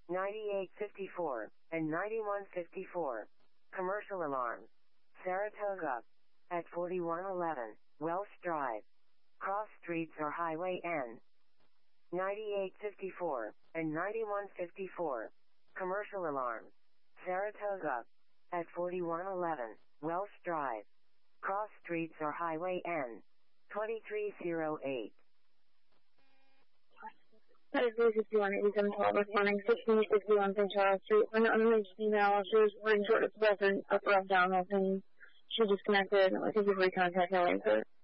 9854 and 9154. Commercial alarm. Saratoga. At 4111 Welsh Drive. Cross streets or Highway N. 9854 and 9154. Commercial alarm. Saratoga. At 4111 Welsh Drive. Cross streets or Highway N. 2308. That is 361-8712 this morning, 1661 St. Charles Street. When the emergency now, she was running short of the present, up or down, and she disconnected. I think you've recontacted her later.